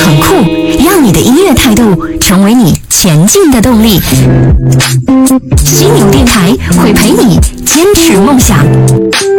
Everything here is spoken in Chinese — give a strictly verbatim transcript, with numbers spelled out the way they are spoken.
很酷，让你的音乐态度成为你前进的动力。犀牛电台会陪你坚持梦想。